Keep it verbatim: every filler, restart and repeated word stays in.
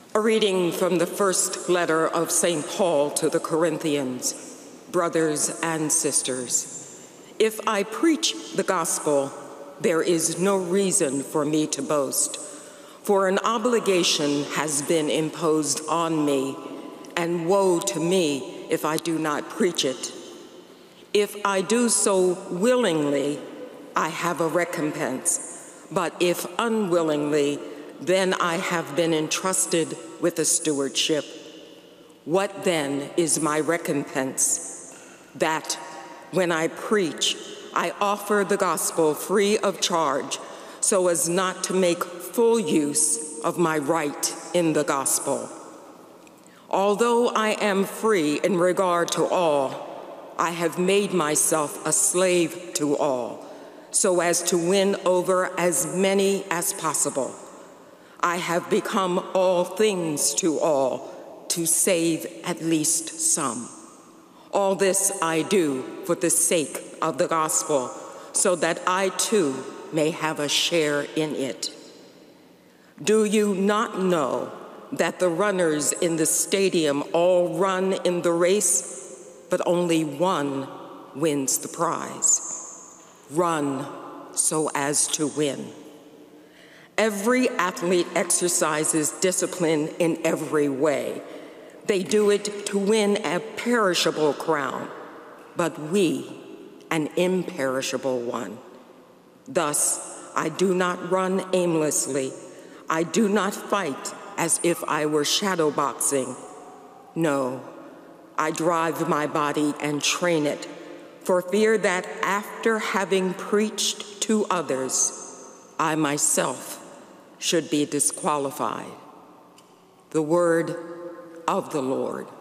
A reading from the first letter of Saint Paul to the Corinthians. Brothers and sisters, if I preach the gospel, there is no reason for me to boast, for an obligation has been imposed on me, and woe to me if I do not preach it. If I do so willingly, I have a recompense, but if unwillingly, then I have been entrusted with a stewardship. What then is my recompense? That when I preach, I offer the gospel free of charge, so as not to make full use of my right in the gospel. Although I am free in regard to all, I have made myself a slave to all, so as to win over as many as possible. I have become all things to all, to save at least some. All this I do for the sake of the gospel, so that I too may have a share in it. Do you not know that the runners in the stadium all run in the race, but only one wins the prize? Run so as to win. Every athlete exercises discipline in every way. They do it to win a perishable crown, but we an imperishable one. Thus, I do not run aimlessly. I do not fight as if I were shadowboxing. No, I drive my body and train it, for fear that after having preached to others, I myself should be disqualified. The word of the Lord.